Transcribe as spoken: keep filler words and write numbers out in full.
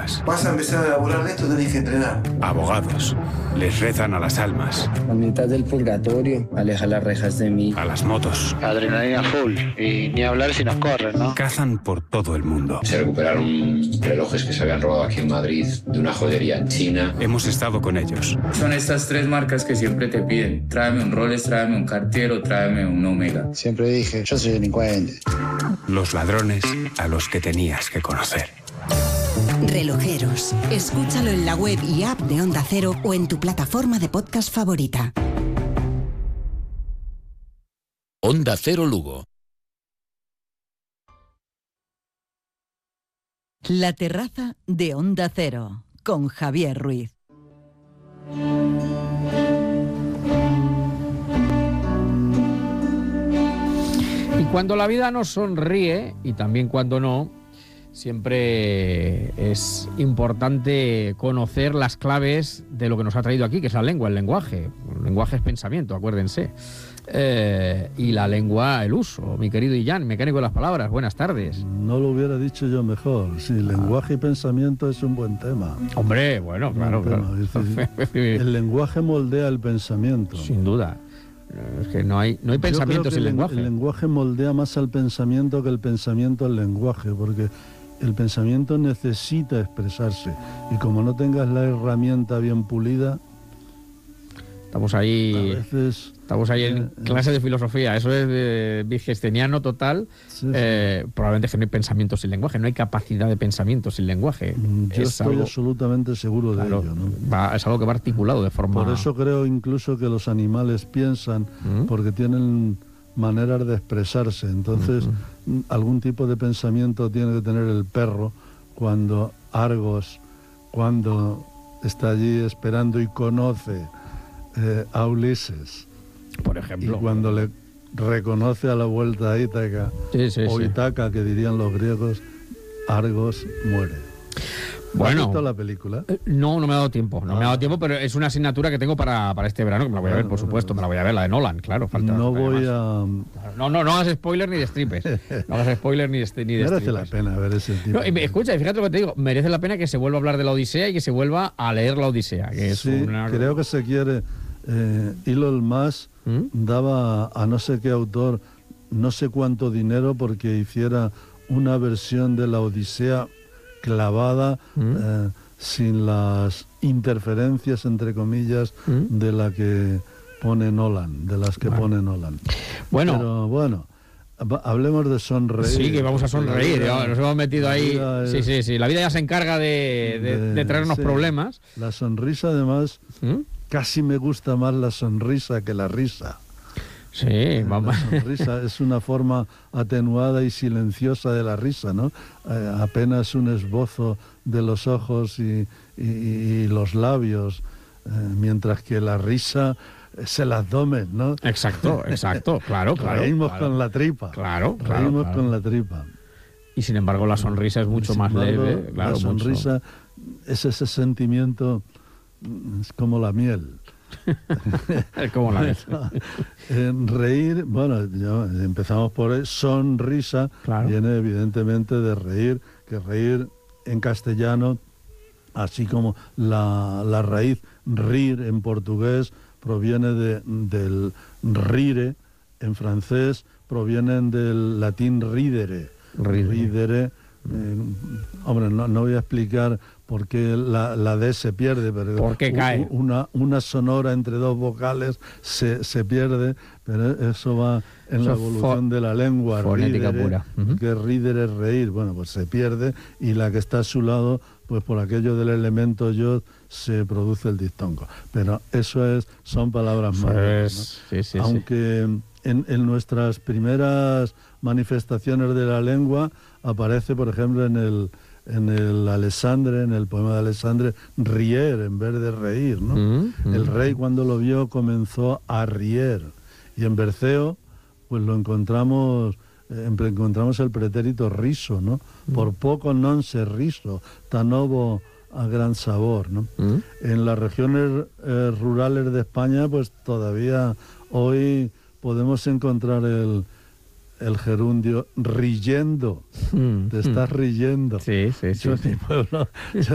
almas. Vas a empezar a laburar de esto, tenés que entrenar. Abogados. Les rezan a las almas. La mitad del purgatorio, aleja las rejas de mí. A las motos. Adrenalina full. Y ni hablar si nos corren, ¿no? Cazan por todo el mundo. Se recuperaron relojes que se habían robado aquí en Madrid de una joyería en China. Hemos estado con ellos. Son estas tres marcas que siempre te piden. Tráeme un Rolex, tráeme un Cartier o tráeme un Omega. Siempre dije, yo soy delincuente. Los ladrones a los que tenías que conocer. Relojeros. Escúchalo en la web y app de Onda Cero o en tu plataforma de podcast favorita. Onda Cero Lugo. La terraza de Onda Cero con Javier Ruiz. Y cuando la vida nos sonríe, y también cuando no, siempre es importante conocer las claves de lo que nos ha traído aquí, que es la lengua, el lenguaje. El lenguaje es pensamiento, acuérdense. Eh, y la lengua, el uso. Mi querido Illán, mecánico de las palabras, buenas tardes. No lo hubiera dicho yo mejor. Sí, lenguaje y pensamiento es un buen tema. Hombre, bueno, claro, claro. El lenguaje moldea el pensamiento. Sin duda. Es que no hay, no hay pensamiento sin el, lenguaje. El lenguaje moldea más al pensamiento que el pensamiento al lenguaje, porque el pensamiento necesita expresarse. Y como no tengas la herramienta bien pulida... Estamos ahí, a veces, estamos ahí en eh, clase de filosofía. Eso es de Wittgensteiniano total. Sí, eh, sí. Probablemente es que no hay pensamiento sin lenguaje, no hay capacidad de pensamiento sin lenguaje. Yo es estoy algo, absolutamente seguro de claro, ello, ¿no? Va, es algo que va articulado de forma... Por eso creo incluso que los animales piensan, ¿Mm? porque tienen maneras de expresarse. Entonces, uh-huh. algún tipo de pensamiento tiene que tener el perro cuando Argos, cuando está allí esperando y conoce Eh, a Ulises, por ejemplo, y cuando le reconoce a la vuelta a Ítaca, sí, sí, o sí. Itaca, que dirían los griegos, Argos muere. Bueno, ¿has visto la película? Eh, no, no me ha dado tiempo, no ah. me ha dado tiempo, pero es una asignatura que tengo para, para este verano, que me la voy bueno, a ver, por supuesto, bueno, me la voy a ver, la de Nolan, claro, falta. No voy a... No, no, no hagas spoiler ni de strippers, no hagas spoiler ni de, ni de merece strippers. la pena ver ese tipo. No, y me, escucha, y fíjate lo que te digo, merece la pena que se vuelva a hablar de la Odisea y que se vuelva a leer la Odisea, que es sí, una... creo que se quiere... Eh, Elon Musk ¿Mm? daba a no sé qué autor no sé cuánto dinero porque hiciera una versión de la Odisea clavada, ¿Mm? eh, sin las interferencias, entre comillas, ¿Mm? de la que pone Nolan, de las que bueno. pone Nolan. Bueno, pero bueno, hablemos de sonreír. Sí, que vamos a sonreír, vida, nos hemos metido ahí. Es, sí, sí, sí, la vida ya se encarga de, de, de, de traernos sí, problemas. La sonrisa, además, ¿Mm? casi me gusta más la sonrisa que la risa. Sí, vamos. La sonrisa es una forma atenuada y silenciosa de la risa, ¿no? Eh, apenas un esbozo de los ojos y, y, y los labios, eh, mientras que la risa es el abdomen, ¿no? Exacto, exacto, claro, claro. Reímos claro. con la tripa. Claro, claro. Reímos claro. con la tripa. Y sin embargo la sonrisa es mucho más embargo, leve. Claro, la sonrisa mucho. es ese sentimiento, es como la miel. Es como la miel. En reír, bueno, ya empezamos por ahí, sonrisa, claro. viene evidentemente de reír, que reír en castellano, así como la, la raíz rir en portugués, proviene de, del rire, en francés provienen del latín ridere. Ridere. Ridere eh, hombre, no, no voy a explicar por qué la, la D se pierde, pero ¿por qué cae? Una, una sonora entre dos vocales se, se pierde, pero eso va en eso la evolución de la lengua. Fonética ridere, pura. Uh-huh. Que ridere es reír, bueno, pues se pierde, y la que está a su lado, pues por aquello del elemento yod se produce el diftongo. Pero eso es, son palabras pues, modernas, ¿no? Sí, sí, aunque sí. En, en nuestras primeras manifestaciones de la lengua aparece, por ejemplo, en el en el Alessandre, en el poema de Alessandre, rier en vez de reír, ¿no? Mm, mm. El rey, cuando lo vio, comenzó a rier. Y en Berceo, pues lo encontramos, eh, encontramos el pretérito riso, ¿no? Mm. Por poco non se riso, tan ovo a gran sabor, ¿no? Mm. En las regiones eh, rurales de España, pues todavía hoy podemos encontrar el el gerundio riyendo, mm, te estás mm. riendo. Sí, sí, sí. Yo sí. en mi pueblo, yo